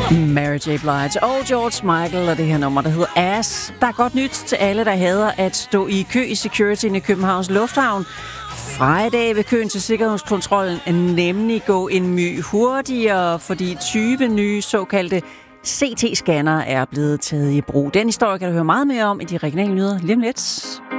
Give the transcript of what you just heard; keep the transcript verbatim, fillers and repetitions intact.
Mary J. Blige og George Michael og det her nummer, der hedder Ass. Der er godt nyt til alle, der hader at stå i kø i securityen i Københavns Lufthavn. Fra i dag vil køen til sikkerhedskontrollen nemlig gå en my hurtigere, fordi tyve nye såkaldte C T-scanner er blevet taget i brug. Den historie kan du høre meget mere om i de regionale nyheder lige om lidt.